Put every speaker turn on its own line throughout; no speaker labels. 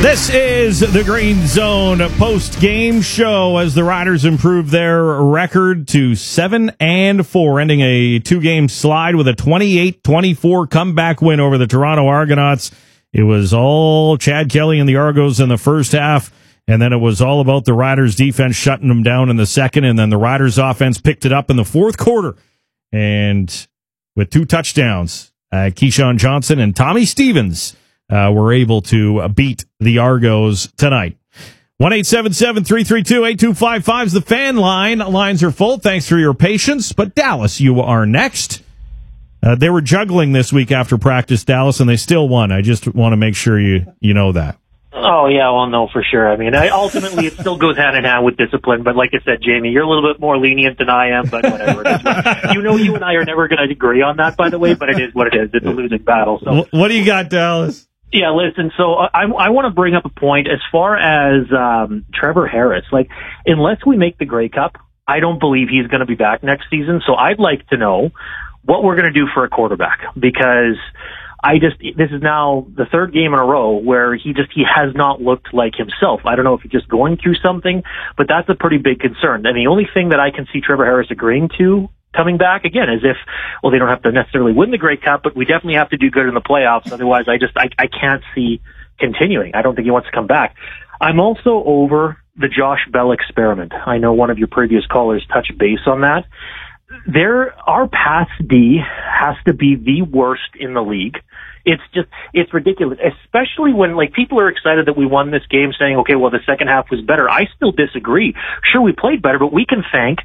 This is the Green Zone post-game show as the Riders improve their record to 7-4, ending a two-game slide with a 28-24 comeback win over the Toronto Argonauts. It was all Chad Kelly and the Argos in the first half, and then it was all about the Riders' defense shutting them down in the second, and then the Riders' offense picked it up in the fourth quarter. And with two touchdowns, Keyshawn Johnson and Tommy Stevens were able to beat the Argos tonight. 1-877-332-8255 is the fan line. Lines are full. Thanks for your patience. But Dallas, you are next. They were juggling this week after practice, Dallas, and they still won. I just want to make sure you know that.
Oh, yeah, well, no, for sure. I mean, ultimately, it still goes hand in hand with discipline. But like I said, Jamie, you're a little bit more lenient than I am, but whatever. You and I are never going to agree on that, by the way, but it is what it is. It's a losing battle. So,
what do you got, Dallas?
Yeah, listen, so I want to bring up a point as far as Trevor Harris. Like, unless we make the Grey Cup, I don't believe he's going to be back next season. So I'd like to know what we're going to do for a quarterback, because this is now the third game in a row where he has not looked like himself. I don't know if he's just going through something, but that's a pretty big concern. And the only thing that I can see Trevor Harris agreeing to coming back again is if, well, they don't have to necessarily win the Grey Cup, but we definitely have to do good in the playoffs. Otherwise, I can't see continuing. I don't think he wants to come back. I'm also over the Josh Bell experiment. I know one of your previous callers touched base on that. Our pass D has to be the worst in the league. It's ridiculous, especially when people are excited that we won this game saying, okay, well, the second half was better. I still disagree. Sure, we played better, but we can thank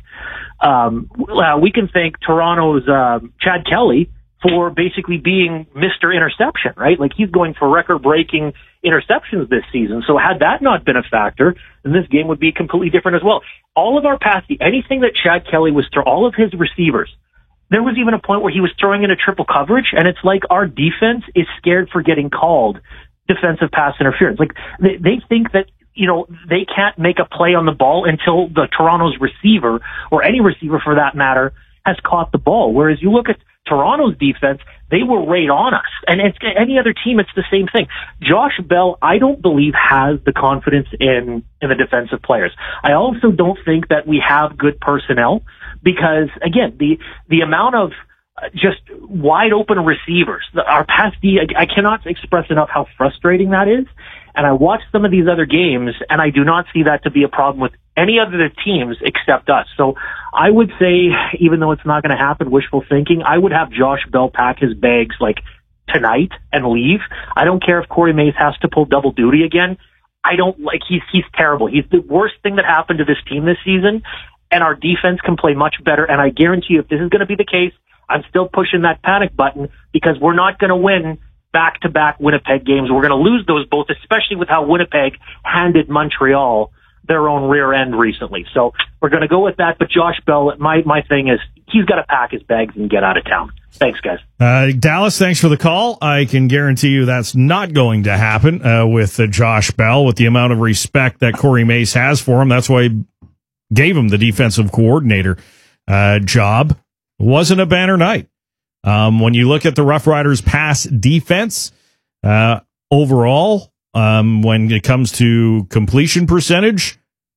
Toronto's Chad Kelly for basically being Mr. Interception, right? Like, he's going for record-breaking interceptions this season. So had that not been a factor, then this game would be completely different as well. All of our passing, anything that Chad Kelly was throwing, all of his receivers, there was even a point where he was throwing in a triple coverage, and it's like our defense is scared for getting called defensive pass interference. Like, they think that, they can't make a play on the ball until the Toronto's receiver, or any receiver for that matter, has caught the ball. Whereas you look at Toronto's defense, they were right on us. And any other team, it's the same thing. Josh Bell, I don't believe, has the confidence in the defensive players. I also don't think that we have good personnel because, again, the amount of just wide open receivers, our pass D, I cannot express enough how frustrating that is. And I watched some of these other games, and I do not see that to be a problem with any other teams except us. So I would say, even though it's not going to happen, wishful thinking, I would have Josh Bell pack his bags tonight and leave. I don't care if Corey Mays has to pull double duty again. He's terrible. He's the worst thing that happened to this team this season, and our defense can play much better. And I guarantee you, if this is going to be the case, I'm still pushing that panic button because we're not going to win back-to-back Winnipeg games. We're going to lose those both, especially with how Winnipeg handed Montreal their own rear end recently. So we're going to go with that. But Josh Bell, my thing is he's got to pack his bags and get out of town. Thanks, guys.
Dallas, thanks for the call. I can guarantee you that's not going to happen with Josh Bell, with the amount of respect that Corey Mace has for him. That's why he gave him the defensive coordinator job. It wasn't a banner night. When you look at the Rough Riders' pass defense overall, when it comes to completion percentage,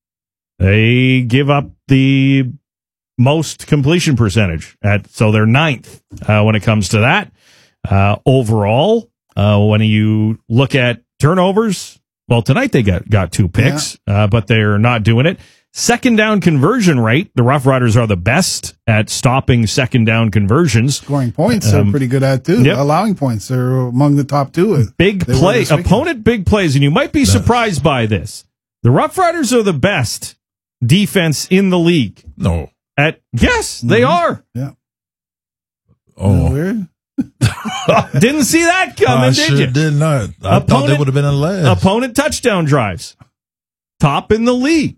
they give up the most completion percentage. So they're ninth when it comes to that. Overall, when you look at turnovers, well, tonight they got 2 picks, but they're not doing it. Second down conversion rate, the Rough Riders are the best at stopping second down conversions.
Scoring points they're pretty good at, too. Yep. Allowing points, they're among the top 2.
Big play, opponent big plays, and you might be surprised by this. The Rough Riders are the best defense in the league.
No.
Yes, they are.
Yeah.
Oh.
Weird.
Didn't see that coming, did you?
Did not. I thought they would have been in last.
Opponent touchdown drives. Top in the league.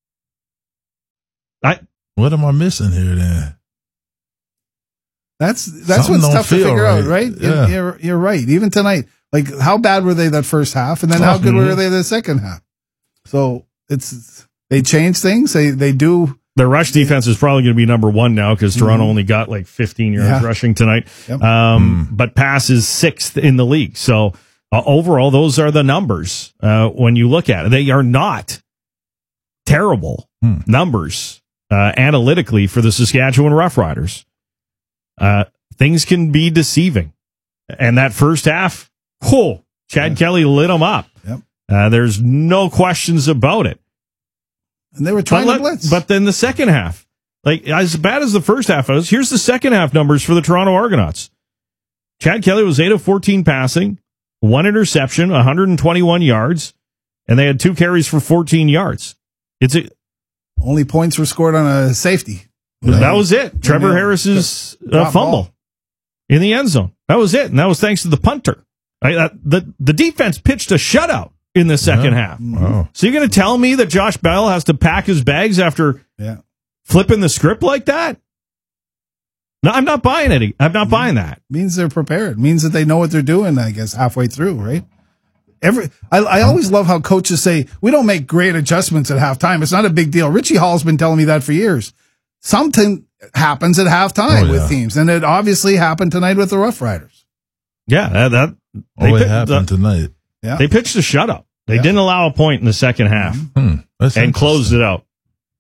What am I missing here then?
That's what's tough to figure out, right?
Yeah.
You're right. Even tonight, how bad were they that first half, and then how good were they the second half? So they change things. They do.
Their rush defense is probably going to be number 1 now because Toronto only got 15 yards rushing tonight.
Yep.
But pass is 6th in the league. So overall, those are the numbers when you look at it. They are not terrible numbers analytically for the Saskatchewan Roughriders. Things can be deceiving. And that first half, Chad Kelly lit them up.
Yep.
There's no questions about it.
And they were trying to blitz.
But then the second half, like as bad as the first half was, here's the second half numbers for the Toronto Argonauts. Chad Kelly was 8 of 14 passing, 1 interception, 121 yards, and they had 2 carries for 14 yards.
Only points were scored on a safety.
That was it. Trevor Harris's fumble in the end zone. That was it, and that was thanks to the punter. The defense pitched a shutout in the second half.
Wow.
So you're going to tell me that Josh Bell has to pack his bags after flipping the script like that? No, I'm not buying it. I'm not buying that.
Means they're prepared. Means that they know what they're doing, I guess, halfway through, right? I always love how coaches say, we don't make great adjustments at halftime. It's not a big deal. Richie Hall's been telling me that for years. Something happens at halftime with teams, and it obviously happened tonight with the Rough Riders.
Yeah,
it happened tonight.
Yeah. They pitched a shutout. They didn't allow a point in the second half and closed it out.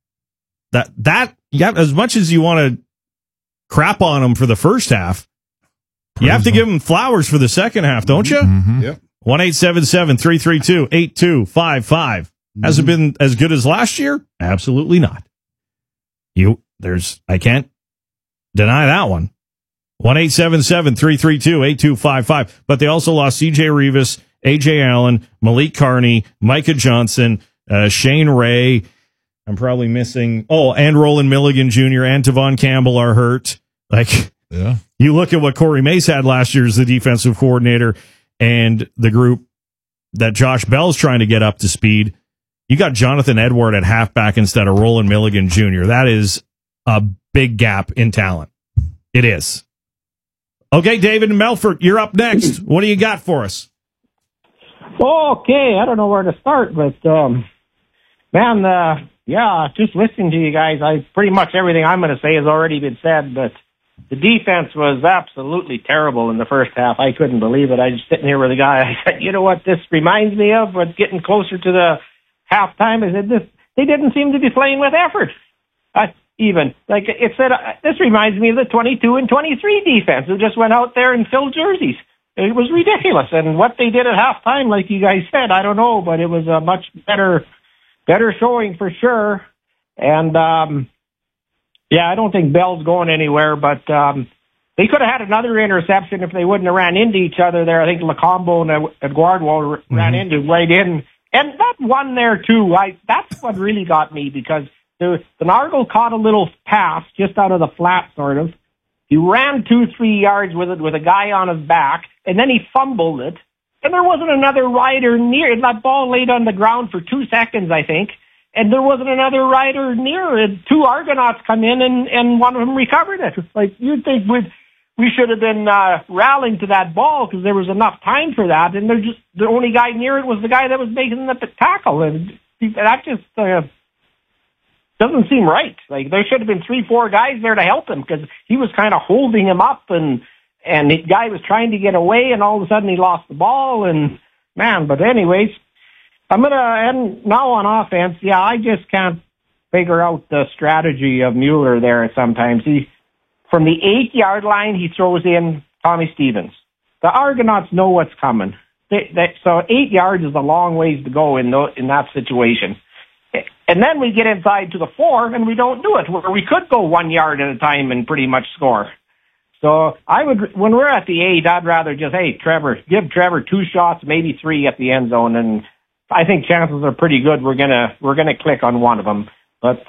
As much as you want to crap on them for the first half, you have to give them flowers for the second half, don't you?
Mm-hmm.
Yep.
1-877-332-8255. Has it been as good as last year? Absolutely not. I can't deny that one. 1-877-332-8255. But they also lost C.J. Rivas, A.J. Allen, Malik Carney, Micah Johnson, Shane Ray. I'm probably missing. And Roland Milligan Jr. and Tavon Campbell are hurt. You look at what Corey Mace had last year as the defensive coordinator and the group that Josh Bell's trying to get up to speed. You got Jonathan Edward at halfback instead of Roland Milligan Jr. That is a big gap in talent. It is. Okay, David and Melfort, you're up next. What do you got for us?
Okay, I don't know where to start, but just listening to you guys, pretty much everything I'm going to say has already been said, but the defense was absolutely terrible in the first half. I couldn't believe it. I was sitting here with a guy. I said, you know what this reminds me of? But getting closer to the halftime, I said, they didn't seem to be playing with effort. This reminds me of the 22 and 23 defense who just went out there and filled jerseys. It was ridiculous. And what they did at halftime, like you guys said, I don't know, but it was a much better showing for sure. And, I don't think Bell's going anywhere, but they could have had another interception if they wouldn't have ran into each other there. I think Lacombo and Eduardo ran into right in. And that one there, too, that's what really got me, because the Nargle caught a little pass just out of the flat, sort of. He ran 2-3 yards with it with a guy on his back, and then he fumbled it. And there wasn't another rider near it. That ball laid on the ground for 2 seconds, I think. And there wasn't another rider near it. 2 Argonauts come in, and one of them recovered it. Like, you'd think we should have been rallying to that ball because there was enough time for that. And the only guy near it was the guy that was making the tackle. And that just doesn't seem right. Like, there should have been 3-4 guys there to help him because he was kind of holding him up, and the guy was trying to get away, and all of a sudden he lost the ball. And but anyways, and now on offense, I just can't figure out the strategy of Mueller there sometimes. From the 8-yard line, he throws in Tommy Stevens. The Argonauts know what's coming. So 8 yards is a long ways to go in that situation. And then we get inside to the 4, and we don't do it, where we could go 1 yard at a time and pretty much score. So when we're at the 8, I'd rather just, give Trevor 2 shots, maybe 3 at the end zone, and I think chances are pretty good we're gonna click on one of them. But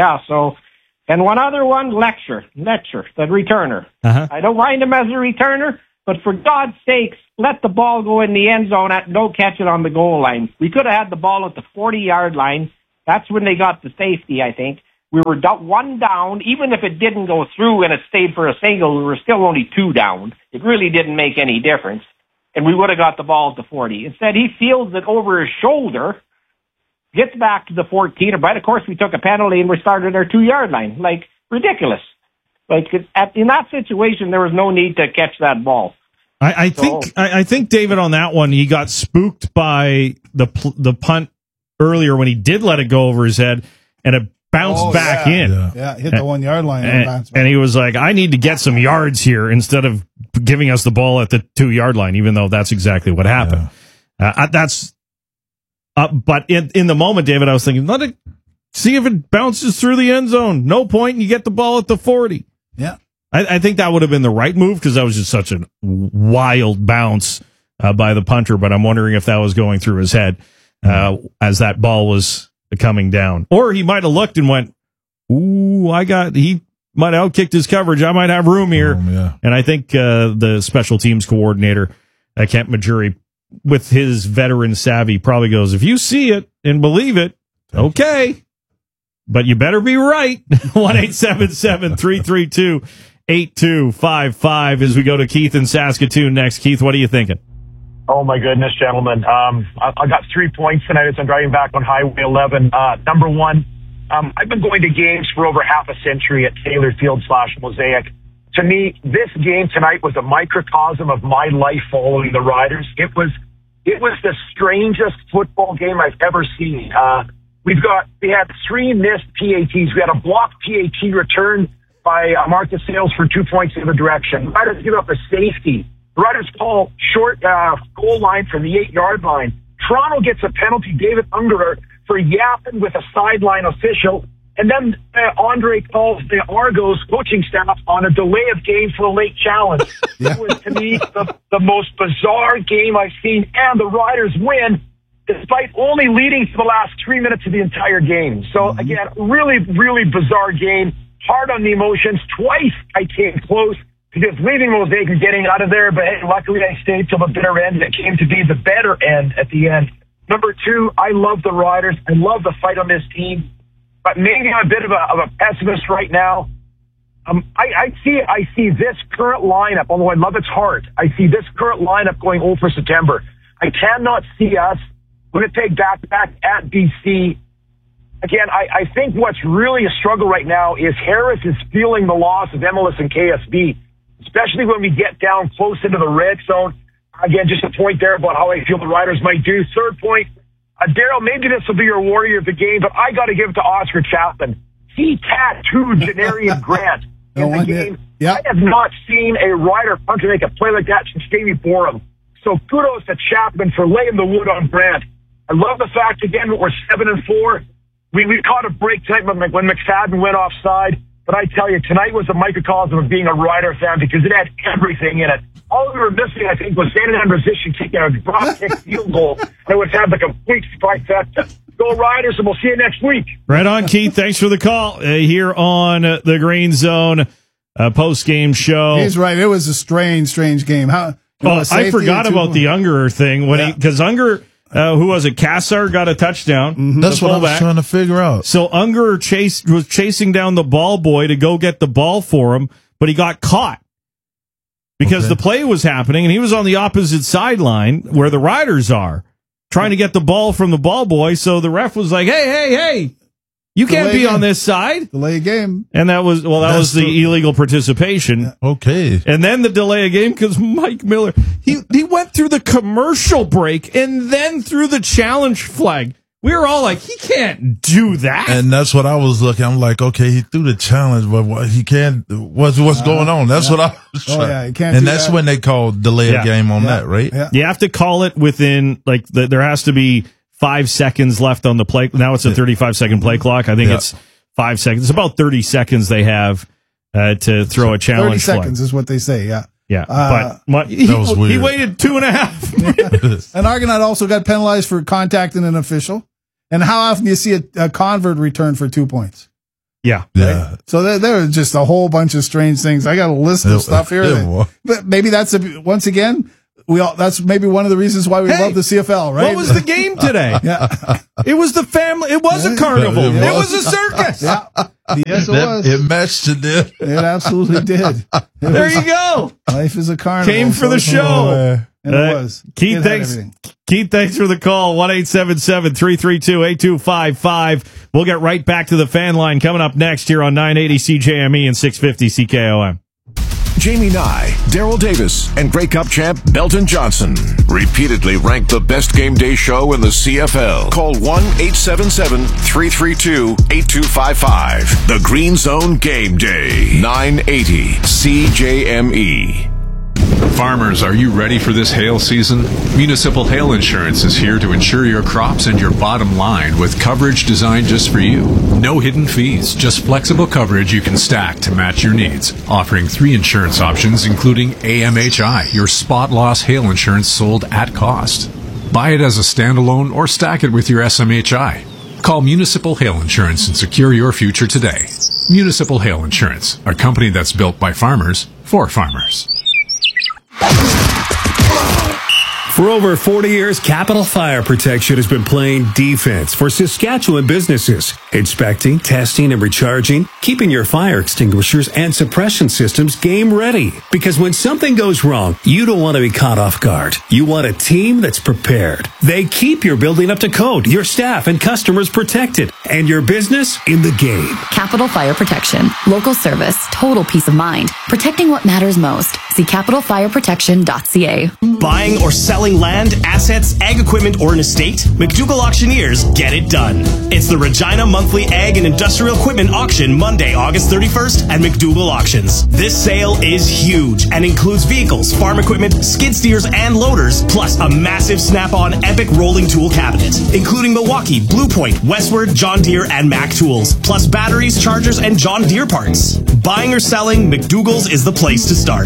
and one other one, Letcher, the returner.
Uh-huh.
I don't mind him as a returner, but for God's sakes, let the ball go in the end zone. Don't catch it on the goal line. We could have had the ball at the 40-yard line. That's when they got the safety, I think. We were 1 down. Even if it didn't go through and it stayed for a single, we were still only 2 down. It really didn't make any difference. And we would have got the ball at the 40. Instead, he fields it over his shoulder, gets back to the 14. But, of course, we took a penalty and we started our 2-yard line. Like, ridiculous. Like, in that situation, there was no need to catch that ball.
I think David on that one, he got spooked by the punt earlier when he did let it go over his head, and it bounced back in.
Yeah, hit the 1 yard line
and he was like, I need to get some yards here instead of giving us the ball at the 2 yard line, even though that's exactly what happened. But in the moment, David, I was thinking, let it see if it bounces through the end zone. No point, and you get the ball at the 40.
Yeah.
I think that would have been the right move because that was just such a wild bounce by the punter, but I'm wondering if that was going through his head as that ball was coming down. Or he might have looked and went, ooh, he might have outkicked his coverage. I might have room here. And I think the special teams coordinator, Kent Majuri, with his veteran savvy, probably goes, if you see it and believe it, okay. But you better be right. 1-877-332-8255 as we go to Keith in Saskatoon next. Keith, what are you thinking?
Oh, my goodness, gentlemen. I got 3 points tonight as I'm driving back on Highway 11. Number one, I've been going to games for over half a century at Taylor Field/Mosaic. To me, this game tonight was a microcosm of my life following the Riders. It was the strangest football game I've ever seen. We had 3 missed PATs. We had a blocked PAT return by Marcus Sales for 2 points in the direction. The Riders give up a safety. The Riders call short goal line from the 8 yard line. Toronto gets a penalty, David Ungerer, for yapping with a sideline official. And then Andre calls the Argos coaching staff on a delay of game for a late challenge. It was, to me, the most bizarre game I've seen. And the Riders win, despite only leading for the last 3 minutes of the entire game. So, again, really, really bizarre game. Hard on the emotions. Twice I came close to just leaving Mosaic and getting out of there. But, hey, luckily I stayed till the bitter end. It came to be the better end at the end. Number two, I love the Riders. I love the fight on this team. But maybe I'm a bit of a pessimist right now. I see this current lineup, although I love its heart, I see this current lineup going 0 for September. I cannot see us Winnipeg back-to-back at BC. Again, I think what's really a struggle right now is Harris is feeling the loss of MLS and KSB, especially when we get down close into the red zone. Again, just a point there about how I feel the Riders might do. Third point, Daryl, maybe this will be your warrior of the game, but I got to give it to Oscar Chapman. He tattooed Janarian Grant in the game. I have not seen a Rider punter make a play like that since Davey Borum. So kudos to Chapman for laying the wood on Grant. I love the fact, again, that we're 7-4. We caught a break tonight when McFadden went offside. But I tell you, tonight was a microcosm of being a Rider fan because it had everything in it. All we were missing, I think, was standing on position, kicking a drop kick field goal. And it would have the complete trifecta. Go Riders, and we'll see you next week.
Right on, Keith. Thanks for the call here on the Green Zone post-game show.
He's right. It was a strange game. I
forgot about the Ungerer thing because Ungerer, who was it? Kassar got a touchdown.
Mm-hmm. That's what I was trying to figure out.
So Ungerer was chasing down the ball boy to go get the ball for him, but he got caught because the play was happening, and he was on the opposite sideline where the Riders are, trying to get the ball from the ball boy. So the ref was like, hey, you can't be on this side.
Delay a game.
And that was the illegal participation.
Yeah.
Okay.
And then the delay of game because Mike Miller, he went through the commercial break and then through the challenge flag. We were all like, he can't do that.
And that's what I was looking. I'm like, okay, he threw the challenge, but he can't. What's going on? That's what I was trying.
He can't.
And that's when they called delay a game on that, right?
Yeah.
You have to call it within there has to be 5 seconds left on the play. Now it's a 35-second play clock. I think it's 5 seconds. It's about 30 seconds they have to throw a challenge
30 seconds
flag.
is what they say, yeah.
Yeah, but he waited 2.5.
And Argonaut also got penalized for contacting an official. And how often do you see a convert return for 2 points?
Yeah.
Right? So there was just a whole bunch of strange things. I got a list of stuff here. But maybe that's once again, that's maybe one of the reasons why we love the CFL, right?
What was the game today? It was the family. It was a carnival. It was a circus.
Yes, it was.
It matched to this.
It absolutely did.
There you go.
Life is a carnival.
Came for the show.
And it was.
Keith, thanks for the call. 1-877-332-8255. We'll get right back to the fan line coming up next here on 980 CJME and 650 CKOM.
Jamie Nye, Daryl Davis, and Grey Cup champ Belton Johnson. Repeatedly ranked the best game day show in the CFL. Call 1-877-332-8255. The Green Zone Game Day. 980 CJME.
Farmers, are you ready for this hail season? Municipal Hail Insurance is here to insure your crops and your bottom line with coverage designed just for you. No hidden fees, just flexible coverage you can stack to match your needs. Offering 3 insurance options, including AMHI, your spot loss hail insurance sold at cost. Buy it as a standalone or stack it with your SMHI. Call Municipal Hail Insurance and secure your future today. Municipal Hail Insurance, a company that's built by farmers for farmers.
For over 40 years, Capital Fire Protection has been playing defense for Saskatchewan businesses, inspecting, testing, and recharging, keeping your fire extinguishers and suppression systems game ready. Because when something goes wrong, you don't want to be caught off guard. You want a team that's prepared. They keep your building up to code, your staff and customers protected, and your business in the game.
Capital Fire Protection. Local service. Total peace of mind. Protecting what matters most. See capitalfireprotection.ca.
Buying or selling land, assets, ag equipment, or an estate? McDougall Auctioneers get it done. It's the Regina Monthly Ag and Industrial Equipment Auction Monday, August 31st at McDougall Auctions. This sale is huge and includes vehicles, farm equipment, skid steers, and loaders, plus a massive Snap-on Epic rolling tool cabinet, including Milwaukee, Blue Point, Westward, John Deere, and Mac tools, plus batteries, chargers, and John Deere parts. Buying or selling, McDougall's is the place to start.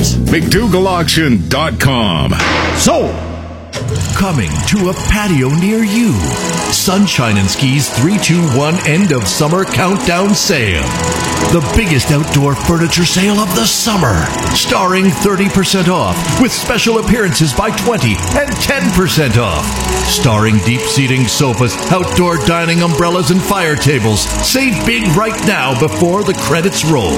McDougallAuction.com.
Sold! Coming to a patio near you. Sunshine and Ski's 3-2-1 end of summer countdown sale. The biggest outdoor furniture sale of the summer. Starring 30% off with special appearances by 20 and 10% off. Starring deep seating sofas, outdoor dining umbrellas, and fire tables. Save big right now before the credits roll.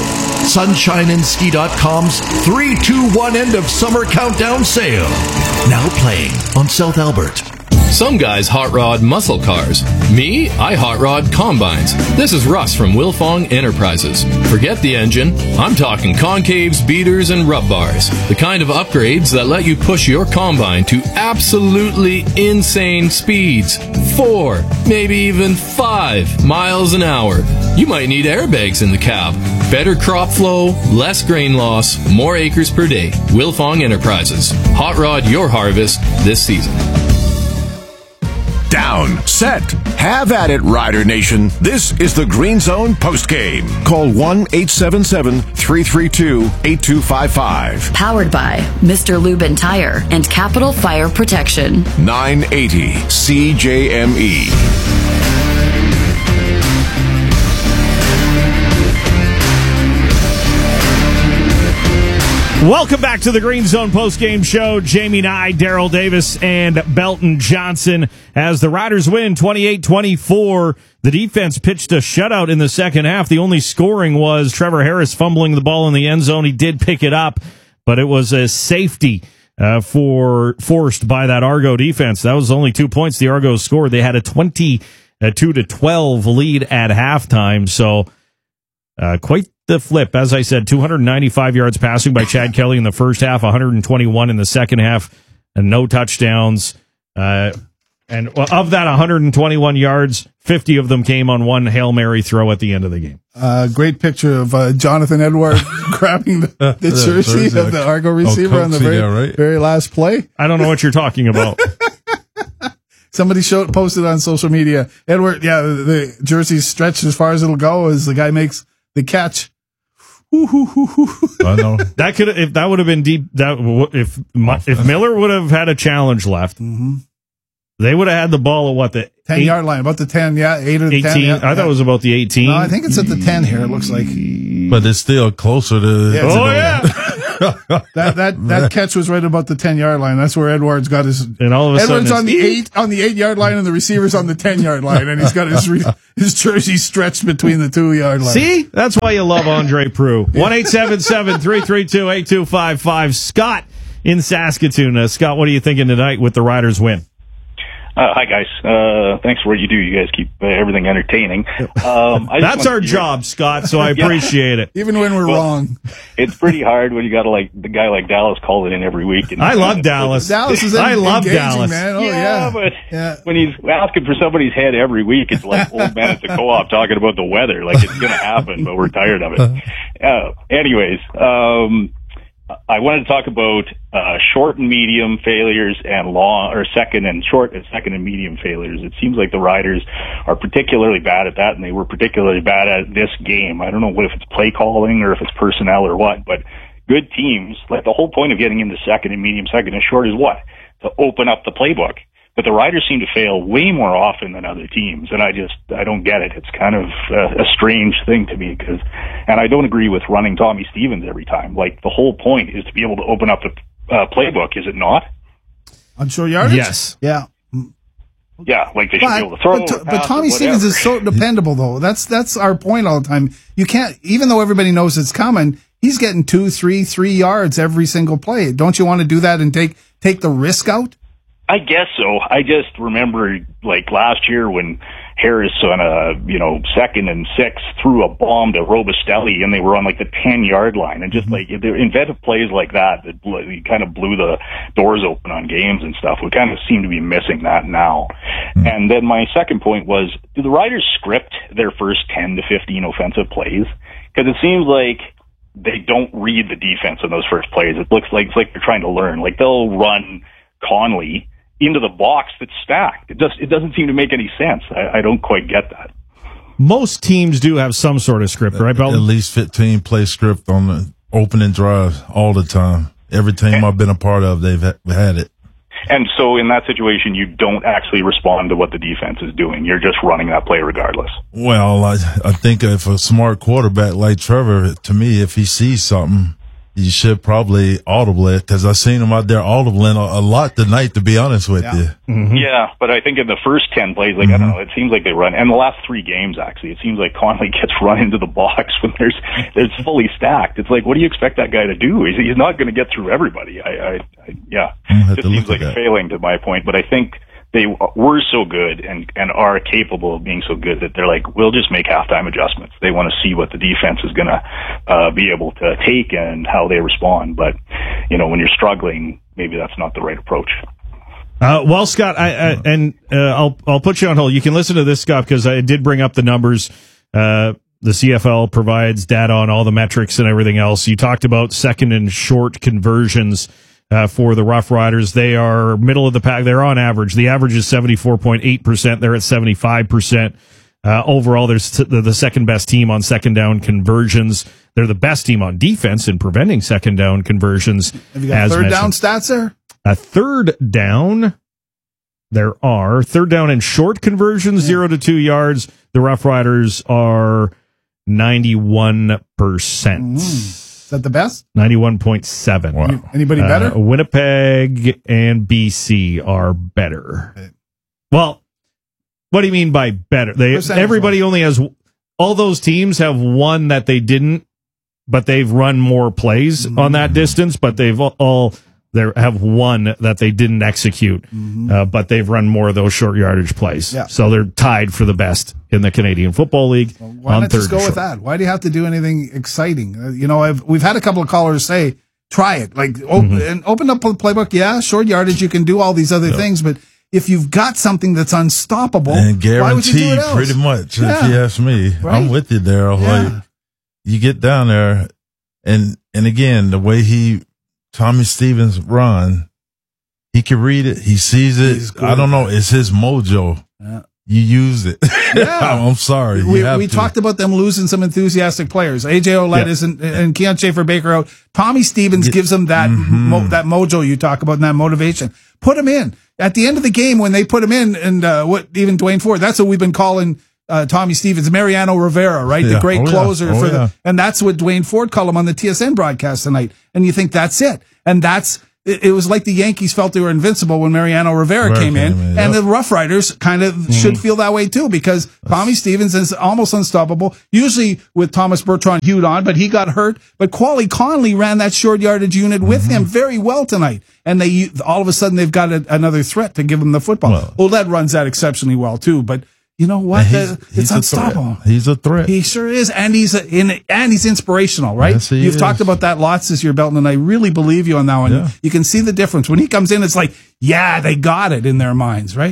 SunshineandSki.com's 3-2-1 end of summer countdown sale. Now playing on South Albert.
Some guys hot rod muscle cars. Me, I hot rod combines. This is Russ from Wilfong Enterprises. Forget the engine. I'm talking concaves, beaters, and rub bars. The kind of upgrades that let you push your combine to absolutely insane speeds. 4, maybe even 5 miles an hour. You might need airbags in the cab. Better crop flow, less grain loss, more acres per day. Wilfong Enterprises. Hot rod your harvest this season.
Down, set, have at it, Rider Nation. This is the Green Zone postgame. Call 1-877-332-8255.
Powered by Mr. Lubin Tire and Capital Fire Protection.
980 CJME.
Welcome back to the Green Zone postgame show. Jamie Nye, Daryl Davis, and Belton Johnson as the Riders win 28-24. The defense pitched a shutout in the second half. The only scoring was Trevor Harris fumbling the ball in the end zone. He did pick it up, but it was a safety forced by that Argo defense. That was only 2 points the Argos scored. They had a 22-12 lead at halftime, so quite the flip. As I said, 295 yards passing by Chad Kelly in the first half, 121 in the second half, and no touchdowns. And of that 121 yards, 50 of them came on one Hail Mary throw at the end of the game.
Great picture of Jonathan Edward grabbing the jersey of the Argo receiver on the very last play.
I don't know what you're talking about.
Somebody posted on social media. Edward, the jersey's stretched as far as it'll go as the guy makes the catch.
I know
that could if that would have been deep. If Miller would have had a challenge left, they would have had the ball at what, the
10-yard line, about the 10, 8 or
18.
10. Yeah,
I thought it was about the 18.
No, I think it's at the 10 here. It looks like,
but it's still closer to.
That catch was right about the 10-yard line. That's where Edwards got his.
And all of a
Edwards
sudden,
on the 8-yard line, and the receiver's on the 10-yard line, and he's got his jersey stretched between the 2-yard lines.
See, that's why you love Andre Proulx. 1-877-332-8255. Scott in Saskatoon. Scott, what are you thinking tonight with the Riders win?
Hi, guys. Thanks for what you do. You guys keep everything entertaining.
That's our job, Scott, so I appreciate it.
Even when we're wrong.
It's pretty hard when you got the guy like Dallas calling in every week. And
I love Dallas.
Dallas is
I love Dallas.
Man. Oh,
but when he's asking for somebody's head every week, it's like old man at the co-op talking about the weather. Like, it's going to happen, but we're tired of it. Anyways, I wanted to talk about short and medium failures and second and medium failures. It seems like the Riders are particularly bad at that, and they were particularly bad at this game. I don't know if it's play calling or if it's personnel or what, but good teams, like the whole point of getting into second and medium, second and short is what? To open up the playbook. But the Riders seem to fail way more often than other teams, and I don't get it. It's kind of a strange thing to me and I don't agree with running Tommy Stevens every time. Like, the whole point is to be able to open up the playbook, is it not?
On short yardage?
Yes.
Yeah.
Yeah, like they should be able to throw.
But Tommy Stevens is so dependable, though. That's our point all the time. You can't, even though everybody knows it's coming, he's getting 2, 3 yards every single play. Don't you want to do that and take the risk out?
I guess so. I just remember, like, last year when Harris on a, second and 6 threw a bomb to Robustelli and they were on like the 10-yard line, and just like inventive plays like that kind of blew the doors open on games and stuff. We kind of seem to be missing that now. And then my second point was, do the Riders script their first 10 to 15 offensive plays? Because it seems like they don't read the defense in those first plays. It looks like they're trying to learn. Like, they'll run Conley into the box that's stacked. It doesn't seem to make any sense. I don't quite get that.
Most teams do have some sort of script, right, Belton?
At least 15 play script on the opening drive all the time. Every team I've been a part of, they've had it.
And so in that situation, you don't actually respond to what the defense is doing. You're just running that play regardless.
Well, I think if a smart quarterback like Trevor, to me, if he sees something, you should probably audible it, because I've seen him out there audibling a lot tonight, to be honest with you.
Mm-hmm. Yeah, but I think in the first 10 plays, I don't know, it seems like they run, and the last 3 games, actually, it seems like Conley gets run into the box when it's fully stacked. It's like, what do you expect that guy to do? He's not going to get through everybody. It seems like a failing to my point, but I think they were so good and are capable of being so good that they're like, we'll just make halftime adjustments. They want to see what the defense is going to be able to take and how they respond. But, when you're struggling, maybe that's not the right approach.
Well, Scott, I'll put you on hold. You can listen to this, Scott, because I did bring up the numbers. The CFL provides data on all the metrics and everything else. You talked about second and short conversions for the Rough Riders. They are middle of the pack. They're on average. The average is 74.8%. They're at 75%. Overall, they're the second best team on second down conversions. They're the best team on defense in preventing second down conversions.
Have you got third down stats there?
A third down. There are third down and short conversions, 0 to 2 yards. The Rough Riders are 91%.
Is that the best?
91.7.
Wow. Anybody better?
Winnipeg and BC are better. Okay. Well, what do you mean by better? Everybody only has, all those teams have one that they didn't, but they've run more plays on that distance, but they've all have one that they didn't execute, but they've run more of those short yardage plays. Yeah. So they're tied for the best in the Canadian Football League.
Well, why not just go with that? Why do you have to do anything exciting? We've had a couple of callers say, try it. Like, open up the playbook. Yeah, short yardage. You can do all these other things, but if you've got something that's unstoppable,
and guaranteed,
why would you do it else?
Pretty much, if you ask me. Right? I'm with you there. Like, you get down there, and again, the way Tommy Stevens run, he can read it, he sees it. I don't know, it's his mojo. Yeah. You use it. Yeah. I'm sorry.
We talked about them losing some enthusiastic players. AJ Ouellette isn't, and Keon Schaefer-Baker out. Tommy Stevens gives them that that mojo you talk about and that motivation. Put him in. At the end of the game, when they put him in, and even Dwayne Ford, that's what we've been calling Tommy Stevens, Mariano Rivera, right? The great closer and that's what Dwayne Ford called him on the TSN broadcast tonight. And you think that's it. And it was like the Yankees felt they were invincible when Mariano Rivera came in, and the Rough Riders kind of should feel that way too, because Tommy Stevens is almost unstoppable. Usually with Thomas Bertrand Hughed on, but he got hurt. But Quali Conley ran that short yardage unit with him very well tonight, and they all of a sudden they've got another threat to give him the football. Oled runs that exceptionally well too, but. You know what? It's unstoppable.
He's a threat.
He sure is, and he's inspirational, right?
Yes,
You've talked about that lots this year, Belton, and I really believe you on that one. Yeah. You can see the difference when he comes in. It's like, yeah, they got it in their minds, right?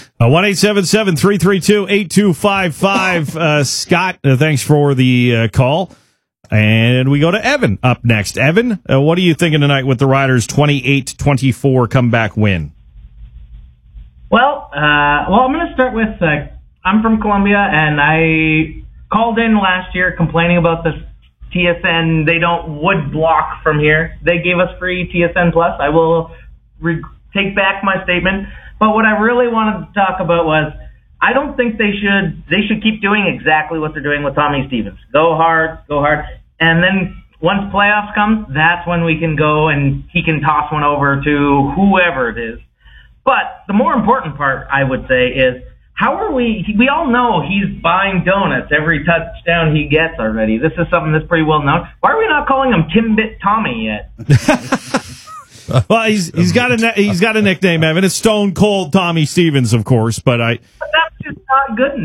1-877-332-8255. Scott, thanks for the call. And we go to Evan up next. Evan, what are you thinking tonight with the Riders' 28-24 comeback win?
Well, I'm going to start with. I'm from Columbia, and I called in last year complaining about the TSN. They would block from here. They gave us free TSN Plus. I will take back my statement. But what I really wanted to talk about was I don't think they should keep doing exactly what they're doing with Tommy Stevens. Go hard. And then once playoffs come, that's when we can go and he can toss one over to whoever it is. But the more important part, I would say, is how are we all know he's buying donuts every touchdown he gets already. This is something that's pretty well known. Why are we not calling him Timbit Tommy yet?
Well, he's got a nickname, Evan. It's Stone Cold Tommy Stevens, of course, but that's
just not good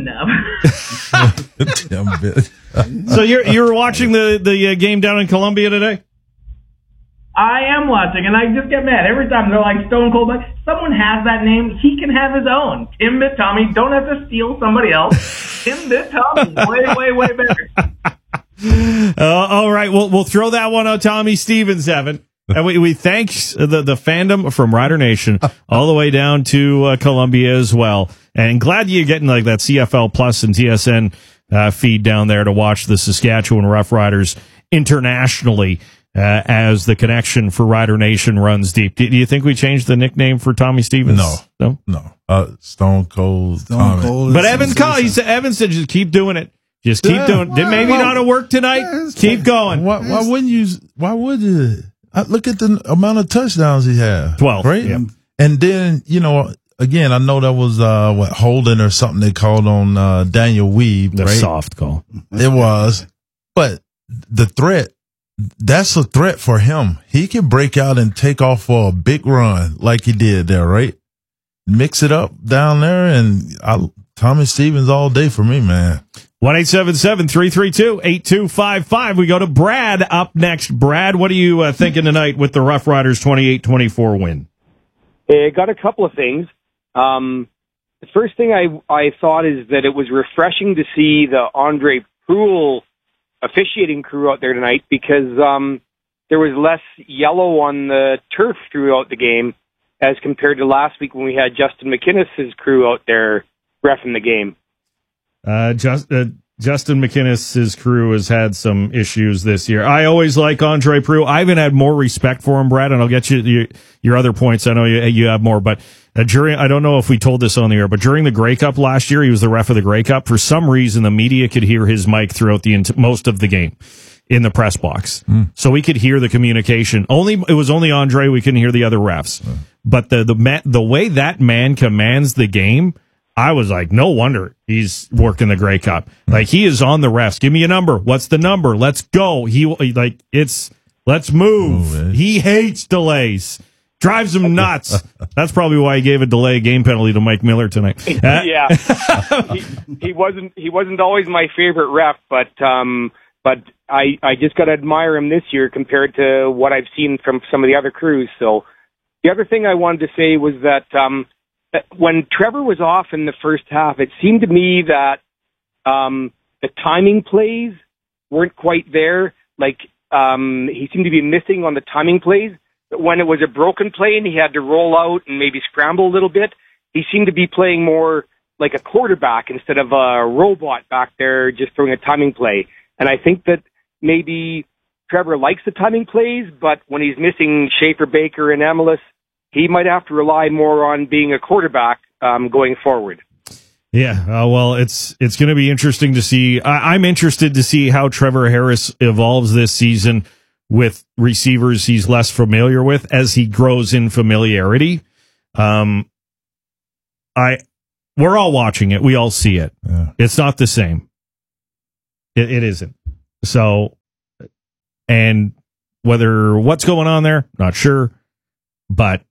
enough.
So you're watching the game down in Columbia today?
I am watching, and I just get mad every time they're like Stone Cold. Like, someone has that name, he can have his own. Timbit Tommy. Don't have to steal somebody else. Timbit Tommy. Way better.
All right, we'll throw that one out, Tommy Stevens, Evan. And we thank the fandom from Rider Nation all the way down to Columbia as well. And glad you're getting like that CFL Plus and TSN feed down there to watch the Saskatchewan Rough Riders internationally. As the connection for Rider Nation runs deep. Do you think we changed the nickname for Tommy Stevens?
No. Stone Cold Tommy.
But Evan said just keep doing it. Just keep doing it. Maybe not at work tonight. Keep going.
Why would you? Look at the amount of touchdowns he had.
12.
Right?
Yep.
And then, again, I know that was holding or something they called on Daniel Weeb.
The
right?
soft call.
It was. But the threat, that's a threat for him. He can break out and take off for a big run like he did there, right? Mix it up down there, and Tommy Stevens all day for me, man.
1-877-332-8255. We go to Brad up next. Brad, what are you thinking tonight with the Rough Riders 28-24 win?
Hey, I got a couple of things. The first thing I thought is that it was refreshing to see the Andre Proulx officiating crew out there tonight, because there was less yellow on the turf throughout the game as compared to last week when we had Justin McInnes' crew out there reffing the game.
Justin McInnes' crew has had some issues this year. I always like Andre Proulx. I even had more respect for him, Brad, and I'll get you your other points. I know you have more, but I don't know if we told this on the air, but during the Grey Cup last year, he was the ref of the Grey Cup. For some reason, the media could hear his mic throughout most of the game in the press box. So we could hear the communication. It was only Andre. We couldn't hear the other refs. But the way that man commands the game, I was like, no wonder he's working the Grey Cup. Like, he is on the refs. Give me a number. What's the number? Let's go. Let's move. He hates delays. Drives him nuts. That's probably why he gave a delay game penalty to Mike Miller tonight.
Yeah, he wasn't always my favorite ref, but I just got to admire him this year compared to what I've seen from some of the other crews. So the other thing I wanted to say was that when Trevor was off in the first half, it seemed to me that the timing plays weren't quite there. Like, he seemed to be missing on the timing plays. When it was a broken play and he had to roll out and maybe scramble a little bit, he seemed to be playing more like a quarterback instead of a robot back there just throwing a timing play. And I think that maybe Trevor likes the timing plays, but when he's missing Schaefer, Baker, and Emilus, he might have to rely more on being a quarterback going forward.
Yeah, well, it's going to be interesting to see. I'm interested to see how Trevor Harris evolves this season with receivers he's less familiar with as he grows in familiarity. We're all watching it. We all see it.
Yeah.
It's not the same. It isn't. So, and what's going on there, not sure, but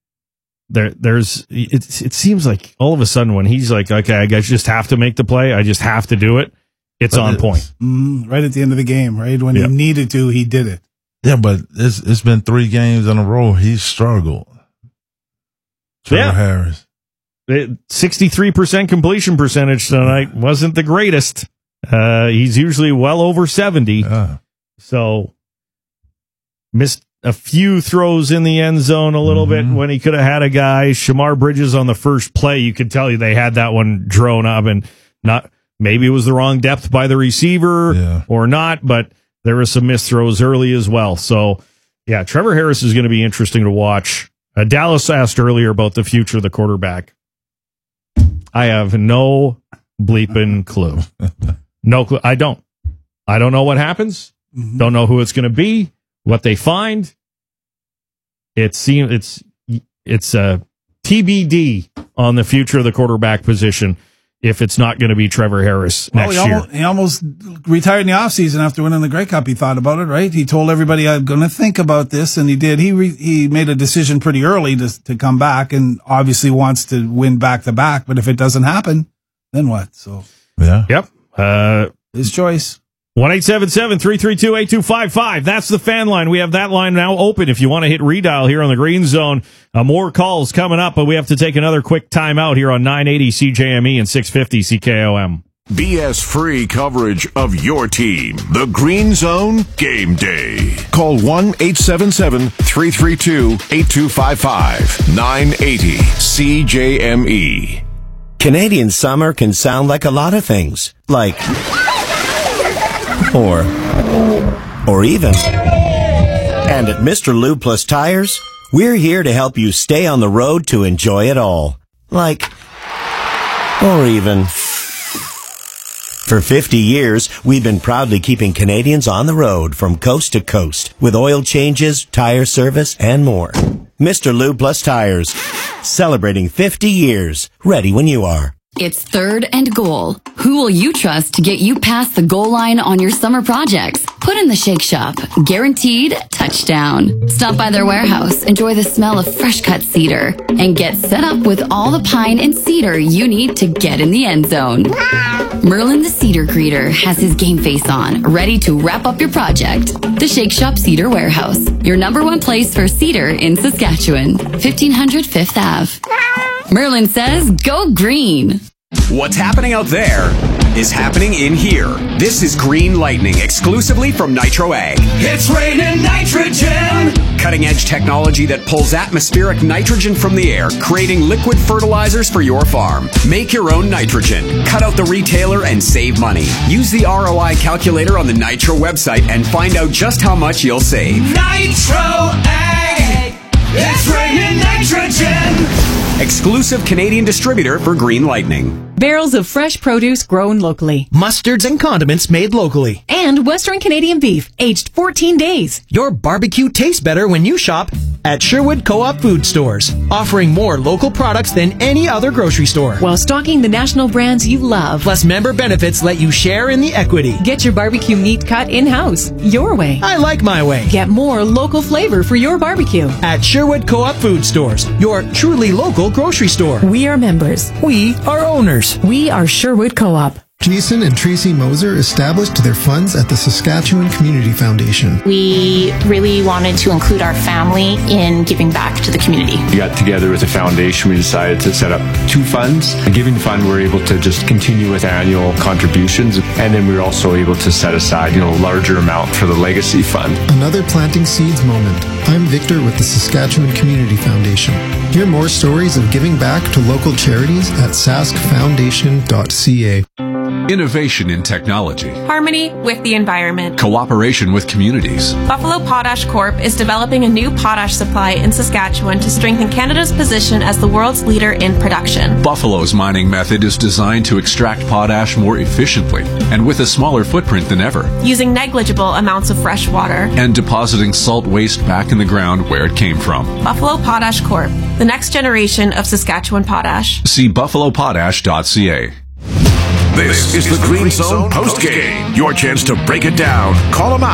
it seems like all of a sudden when he's like, okay, I guess just have to make the play. I just have to do it. It's on point.
Right at the end of the game, right? When he needed to, he did it.
Yeah, but it's been 3 games in a row. He's struggled. Trevor Harris.
63% completion percentage tonight wasn't the greatest. He's usually well over 70. So missed a few throws in the end zone a little bit when he could have had a guy. Shamar Bridges on the first play, you could tell they had that one drone up, and not maybe it was the wrong depth by the receiver or not, but there were some missed throws early as well. So, yeah, Trevor Harris is going to be interesting to watch. Dallas asked earlier about the future of the quarterback. I have no bleeping clue. No clue. I don't know what happens. Don't know who it's going to be, what they find. It's a TBD on the future of the quarterback position if it's not going to be Trevor Harris next year.
He almost retired in the offseason after winning the Grey Cup. He thought about it, right? He told everybody, I'm going to think about this, and he did. He made a decision pretty early to come back, and obviously wants to win back-to-back, but if it doesn't happen, then what? So,
Yep.
His choice.
1-877-332-8255. That's the fan line. We have that line now open if you want to hit redial here on the Green Zone. More calls coming up, but we have to take another quick timeout here on 980 CJME and 650 CKOM.
BS-free coverage of your team. The Green Zone Game Day. Call 1-877-332-8255. 980 CJME.
Canadian summer can sound like a lot of things. Like... Or even. And at Mr. Lube Plus Tires, we're here to help you stay on the road to enjoy it all. Like, or even. For 50 years, we've been proudly keeping Canadians on the road from coast to coast with oil changes, tire service, and more. Mr. Lube Plus Tires, celebrating 50 years. Ready when you are.
It's 3rd and goal. Who will you trust to get you past the goal line on your summer projects? Put in the Shake Shop. Guaranteed touchdown. Stop by their warehouse, enjoy the smell of fresh cut cedar, and get set up with all the pine and cedar you need to get in the end zone. Merlin the Cedar Greeter has his game face on, ready to wrap up your project. The Shake Shop Cedar Warehouse, your #1 place for cedar in Saskatchewan. 1500 5th Ave. Merlin says, go green.
What's happening out there is happening in here. This is Green Lightning, exclusively from Nitro Ag.
It's raining nitrogen!
Cutting edge technology that pulls atmospheric nitrogen from the air, creating liquid fertilizers for your farm. Make your own nitrogen. Cut out the retailer and save money. Use the ROI calculator on the Nitro website and find out just how much you'll save.
Nitro Ag! It's raining nitrogen!
Exclusive Canadian distributor for Green Lightning.
Barrels of fresh produce grown locally.
Mustards and condiments made locally.
And Western Canadian beef, aged 14 days.
Your barbecue tastes better when you shop at Sherwood Co-op Food Stores, offering more local products than any other grocery store.
While stocking the national brands you love.
Plus member benefits let you share in the equity.
Get your barbecue meat cut in-house, your way.
I like my way.
Get more local flavor for your barbecue.
At Sherwood Co-op Food Stores, your truly local grocery store.
We are members.
We are owners.
We are Sherwood Co-op.
Jason and Tracy Moser established their funds at the Saskatchewan Community Foundation.
We really wanted to include our family in giving back to the community.
We got together with the foundation. We decided to set up 2 funds. The Giving Fund, we're able to just continue with annual contributions. And then we were also able to set aside, a larger amount for the Legacy Fund.
Another planting seeds moment. I'm Victor with the Saskatchewan Community Foundation. Hear more stories of giving back to local charities at saskfoundation.ca.
Innovation in technology.
Harmony with the environment.
Cooperation with communities.
Buffalo Potash Corp is developing a new potash supply in Saskatchewan to strengthen Canada's position as the world's leader in production.
Buffalo's mining method is designed to extract potash more efficiently and with a smaller footprint than ever,
using negligible amounts of fresh water
and depositing salt waste back in the ground where it came from.
Buffalo Potash Corp, the next generation of Saskatchewan potash.
See buffalopotash.ca.
This is the Green Zone postgame. Your chance to break it down. Call them out.